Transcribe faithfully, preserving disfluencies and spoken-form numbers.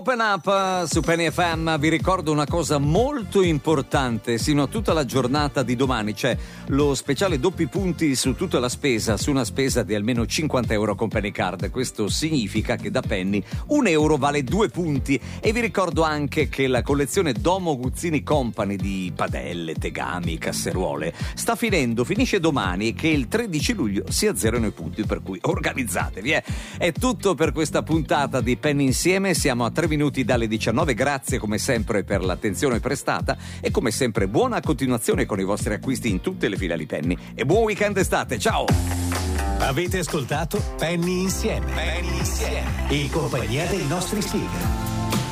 Open Up su Penny F M. Vi ricordo una cosa molto importante: sino a tutta la giornata di domani c'è lo speciale doppi punti su tutta la spesa, su una spesa di almeno cinquanta euro con Penny Card. Questo significa che da Penny un euro vale due punti. E vi ricordo anche che la collezione Domo Guzzini Company di padelle, tegami, casseruole sta finendo, finisce domani, e che il tredici luglio si azzerano i punti, per cui organizzatevi. eh. È tutto per questa puntata di Penny Insieme. Siamo a tre minuti dalle diciannove. Grazie come sempre per l'attenzione prestata e come sempre buona continuazione con i vostri acquisti in tutte le filiali Penny e buon weekend estate. Ciao! Avete ascoltato Penny Insieme, Penny Insieme, in compagnia dei nostri speaker